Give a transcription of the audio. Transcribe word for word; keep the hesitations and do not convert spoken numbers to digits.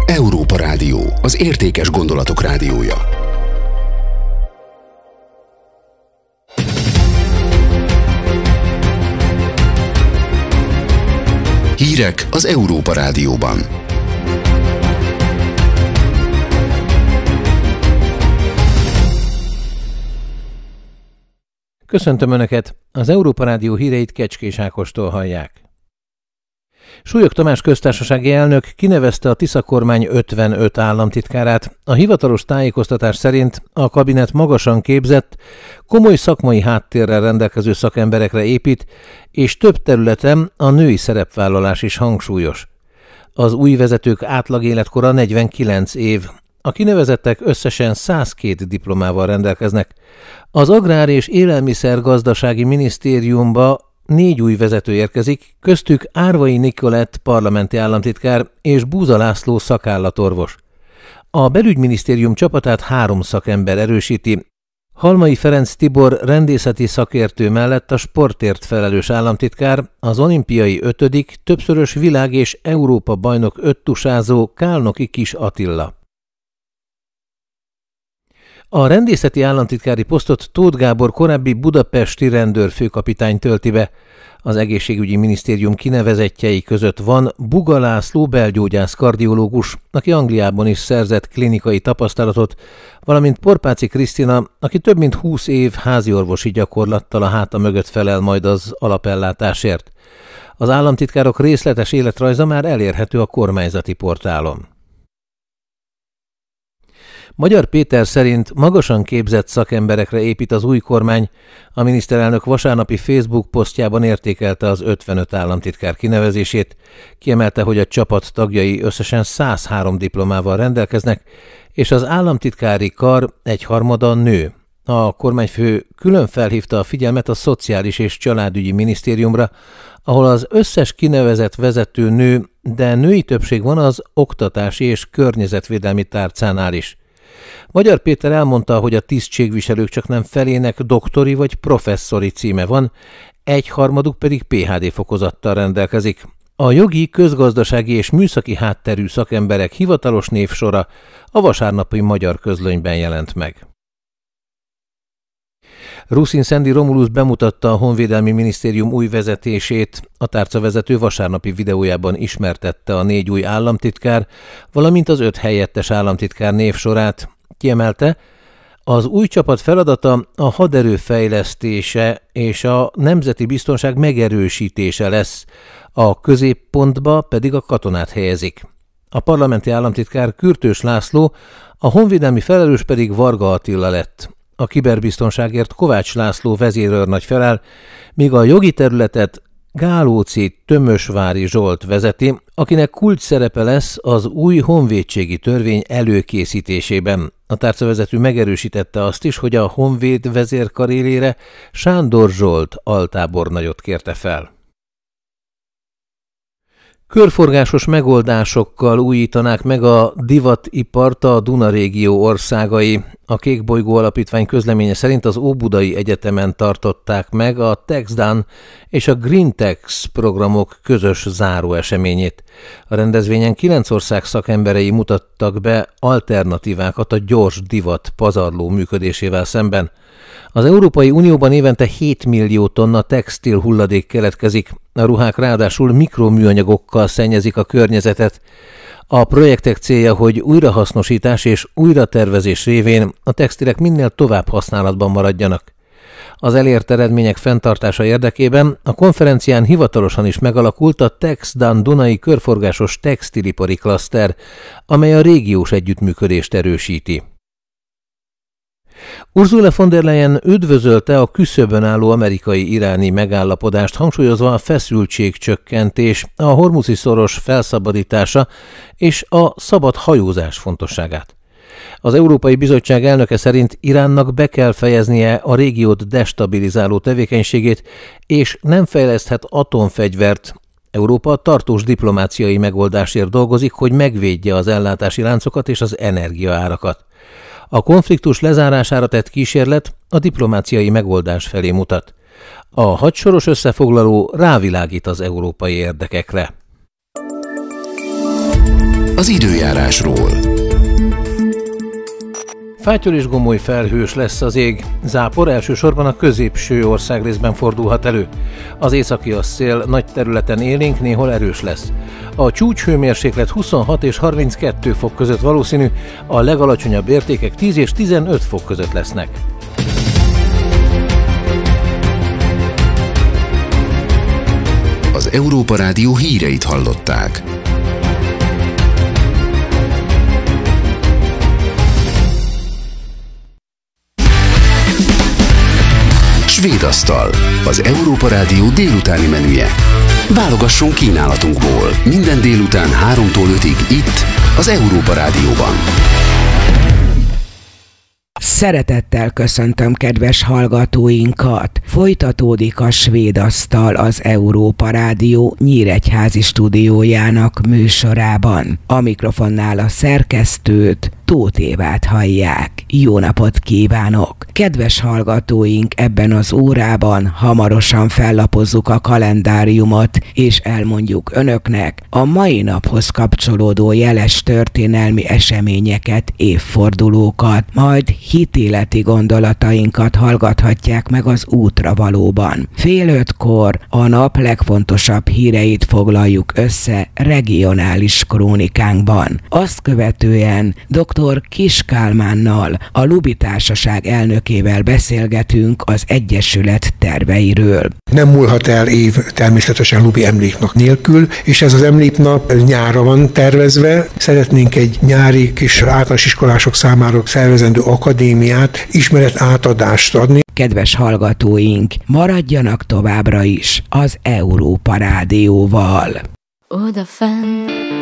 Európa Rádió, az értékes gondolatok rádiója. Hírek az Európa Rádióban. Köszöntöm Önöket! Az Európa Rádió híreit Kecskés Ákostól hallják. Súlyog Tamás köztársasági elnök kinevezte a Tisza kormány ötvenöt államtitkárát. A hivatalos tájékoztatás szerint a kabinet magasan képzett, komoly szakmai háttérrel rendelkező szakemberekre épít, és több területen a női szerepvállalás is hangsúlyos. Az új vezetők átlag életkora negyvenkilenc év. A kinevezettek összesen százkettő diplomával rendelkeznek. Az Agrár- és Élelmiszer-gazdasági Minisztériumba négy új vezető érkezik, köztük Árvai Nikolett parlamenti államtitkár és Búza László szakállatorvos. A belügyminisztérium csapatát három szakember erősíti. Halmai Ferenc Tibor rendészeti szakértő mellett a sportért felelős államtitkár, az olimpiai ötödik, többszörös világ- és Európa bajnok öttusázó Kálnoki Kis Attila. A rendészeti államtitkári posztot Tóth Gábor korábbi budapesti rendőrfőkapitány tölti be. Az egészségügyi minisztérium kinevezettjei között van Buga László belgyógyász kardiológus, aki Angliában is szerzett klinikai tapasztalatot, valamint Porpáci Krisztina, aki több mint húsz év háziorvosi gyakorlattal a háta mögött felel majd az alapellátásért. Az államtitkárok részletes életrajza már elérhető a kormányzati portálon. Magyar Péter szerint magasan képzett szakemberekre épít az új kormány. A miniszterelnök vasárnapi Facebook posztjában értékelte az ötvenöt államtitkár kinevezését, kiemelte, hogy a csapat tagjai összesen száz három diplomával rendelkeznek, és az államtitkári kar egyharmada nő. A kormányfő külön felhívta a figyelmet a Szociális és Családügyi Minisztériumra, ahol az összes kinevezett vezető nő, de női többség van az oktatási és környezetvédelmi tárcánál is. Magyar Péter elmondta, hogy a tisztségviselők csak nem felének doktori vagy professzori címe van, egyharmaduk pedig pé há dé fokozattal rendelkezik. A jogi, közgazdasági és műszaki hátterű szakemberek hivatalos névsora a vasárnapi Magyar Közlönyben jelent meg. Ruszin Szendi Romulus bemutatta a Honvédelmi Minisztérium új vezetését. A tárcavezető vasárnapi videójában ismertette a négy új államtitkár, valamint az öt helyettes államtitkár névsorát. Kiemelte, az új csapat feladata a haderő fejlesztése és a nemzeti biztonság megerősítése lesz, a középpontba pedig a katonát helyezik. A parlamenti államtitkár Kürtős László, a honvédelmi felelős pedig Varga Attila lett. A kiberbiztonságért Kovács László vezérőrnagy felel, míg a jogi területet Gálóci Tömösvári Zsolt vezeti, akinek kulcs szerepe lesz az új honvédségi törvény előkészítésében. A tárcavezető megerősítette azt is, hogy a honvéd vezérkar élére Sándor Zsolt altábornagyot kérte fel. Körforgásos megoldásokkal újítanák meg a divatipart a Duna régió országai. A Kékbolygó Alapítvány közleménye szerint az Óbudai Egyetemen tartották meg a TexDan és a GreenTex programok közös záróeseményét. A rendezvényen kilenc ország szakemberei mutattak be alternatívákat a gyors divat pazarló működésével szemben. Az Európai Unióban évente hét millió tonna textil hulladék keletkezik, a ruhák ráadásul mikroműanyagokkal szennyezik a környezetet. A projektek célja, hogy újrahasznosítás és újratervezés révén a textilek minél tovább használatban maradjanak. Az elért eredmények fenntartása érdekében a konferencián hivatalosan is megalakult a TexDan Dunai körforgásos textilipari klaszter, amely a régiós együttműködést erősíti. Ursula von der Leyen üdvözölte a küszöbön álló amerikai-iráni megállapodást, hangsúlyozva a feszültségcsökkentés, a Hormuzi-szoros felszabadítása és a szabad hajózás fontosságát. Az Európai Bizottság elnöke szerint Iránnak be kell fejeznie a régiót destabilizáló tevékenységét, és nem fejleszthet atomfegyvert. Európa tartós diplomáciai megoldásért dolgozik, hogy megvédje az ellátási láncokat és az energiaárakat. A konfliktus lezárására tett kísérlet a diplomáciai megoldás felé mutat. A hatsoros összefoglaló rávilágít az európai érdekekre. az időjárásról. Fátyol és gomoly felhős lesz az ég. Zápor elsősorban a középső országrészben fordulhat elő. Az északi a szél nagy területen élénk, néhol erős lesz. A csúcshőmérséklet huszonhat és harminckettő fok között valószínű, a legalacsonyabb értékek tíz és tizenöt fok között lesznek. Az Európa Rádió híreit hallották. Svédasztal, az Európa Rádió délutáni menüje. Válogasson kínálatunkból minden délután háromtól ötig itt, az Európa Rádióban. Szeretettel köszöntöm kedves hallgatóinkat! Folytatódik a Svédasztal az Európa Rádió nyíregyházi stúdiójának műsorában. A mikrofonnál a szerkesztőt, Tóth Évát hallják. Jó napot kívánok! Kedves hallgatóink, ebben az órában hamarosan fellapozzuk a kalendáriumot, és elmondjuk önöknek a mai naphoz kapcsolódó jeles történelmi eseményeket, évfordulókat, majd hitéleti gondolatainkat hallgathatják meg az útra valóban. Fél ötkor a nap legfontosabb híreit foglaljuk össze regionális krónikánkban. Azt követően doktor Kiss Kálmánnal, a Lubi Társaság elnökével beszélgetünk az Egyesület terveiről. Nem múlhat el év természetesen Lubi emléknap nélkül, és ez az emléknap nyárra van tervezve. Szeretnénk egy nyári kis általános iskolások számára szervezendő akadémiát, ismeret átadást adni. Kedves hallgatóink, maradjanak továbbra is az Európa Rádióval. Odafenn